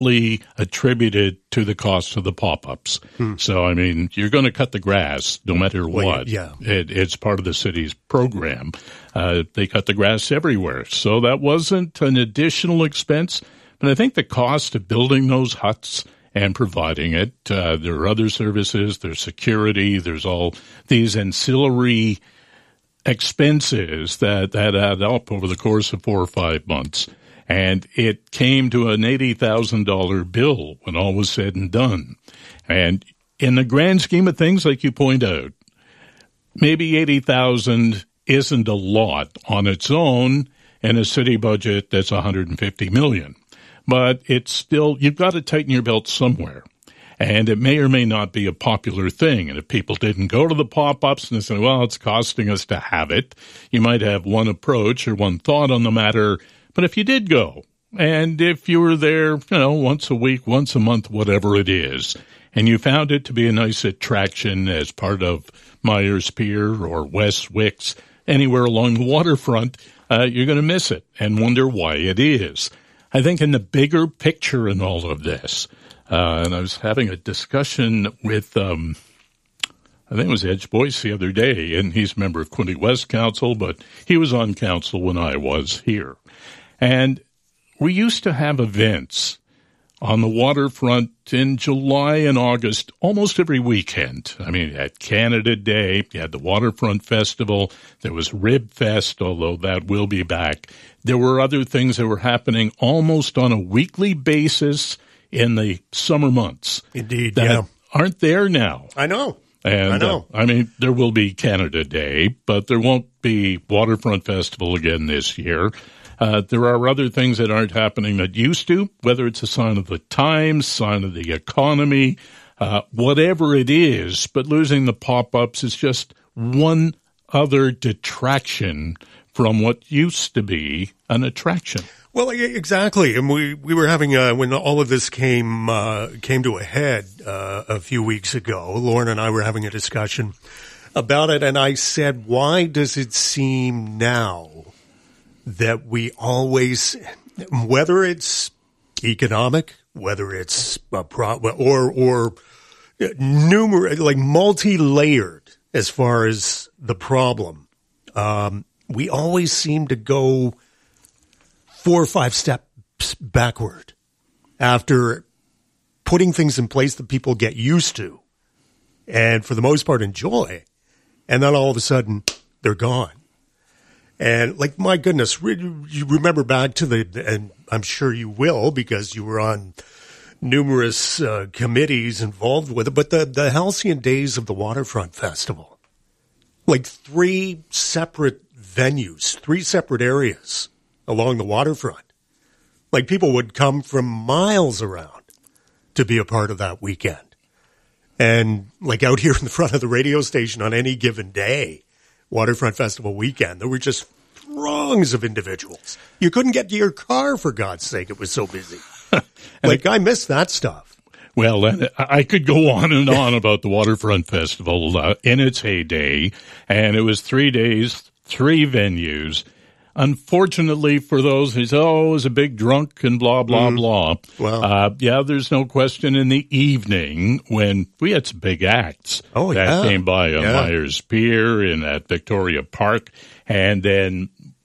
attributed to the cost of the pop-ups. So, I mean, you're going to cut the grass no matter what. Yeah. It's part of the city's program. They cut the grass everywhere. So that wasn't an additional expense. But I think the cost of building those huts and providing it, there are other services, there's security, there's all these ancillary expenses that add up over the course of 4 or 5 months. And it came to an $80,000 bill when all was said and done. And in the grand scheme of things, like you point out, maybe $80,000 isn't a lot on its own in a city budget that's $150 million. But it's still, you've got to tighten your belt somewhere. And it may or may not be a popular thing. And if people didn't go to the pop-ups and say, well, it's costing us to have it, you might have one approach or one thought on the matter. But if you did go, and if you were there, once a week, once a month, whatever it is, and you found it to be a nice attraction as part of Myers Pier or West Wicks, anywhere along the waterfront, you're going to miss it and wonder why it is. I think in the bigger picture in all of this, and I was having a discussion with, I think it was Edge Boyce the other day, and he's a member of Quinte West Council, but he was on council when I was here. And we used to have events on the waterfront in July and August almost every weekend. I mean, at Canada Day, you had the Waterfront Festival, there was Rib Fest, although that will be back. There were other things that were happening almost on a weekly basis in the summer months. Indeed, that aren't there now. I know. And, I know. I mean, there will be Canada Day, but there won't be Waterfront Festival again this year. There are other things that aren't happening that used to, whether it's a sign of the times, sign of the economy, whatever it is. But losing the pop-ups is just one other detraction from what used to be an attraction. Well, exactly. And we were having, when all of this came to a head a few weeks ago, Lauren and I were having a discussion about it. And I said, why does it seem now that we always, whether it's economic, whether it's or numerous, like multi-layered as far as the problem, we always seem to go 4 or 5 steps backward after putting things in place that people get used to and for the most part enjoy. And then all of a sudden they're gone. And like, my goodness, you remember back to and I'm sure you will because you were on numerous committees involved with it, but the halcyon days of the Waterfront Festival, like 3 separate venues, 3 separate areas along the waterfront. Like, people would come from miles around to be a part of that weekend. And like out here in the front of the radio station on any given day, Waterfront Festival weekend, there were just throngs of individuals. You couldn't get to your car, for God's sake. It was so busy. Like, I miss that stuff. Well, I could go on and on about the Waterfront Festival in its heyday, and it was 3 days, 3 venues. Unfortunately for those who say, it was a big drunk and blah, blah, blah. Well, there's no question in the evening when we had some big acts that came by on Myers Pier and at Victoria Park. And then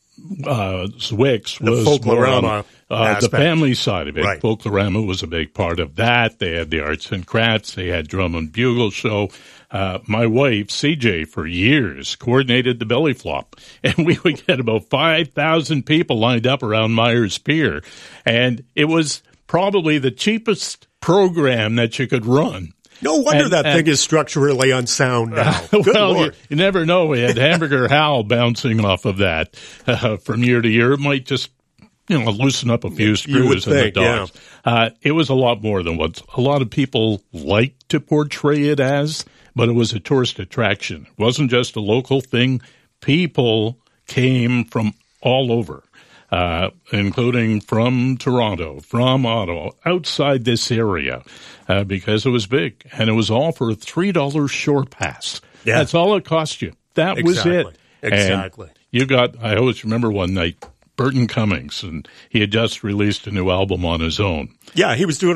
Wicks was Folklorama the family side of it. Right. Folklorama was a big part of that. They had the Arts and Crafts. They had Drum and Bugle Show. My wife, CJ, for years coordinated the belly flop, and we would get about 5,000 people lined up around Myers Pier, and it was probably the cheapest program that you could run. No wonder that thing is structurally unsound now. Well, you never know. We had Hamburger Hal bouncing off of that from year to year. It might just loosen up a few screws in the dogs. Yeah. It was a lot more than what a lot of people like to portray it as, but it was a tourist attraction. It wasn't just a local thing. People came from all over, including from Toronto, from Ottawa, outside this area, because it was big. And it was all for a $3 shore pass. Yeah. That's all it cost you. That was it. Exactly. And I always remember one night, Burton Cummings, and he had just released a new album on his own. Yeah, he was doing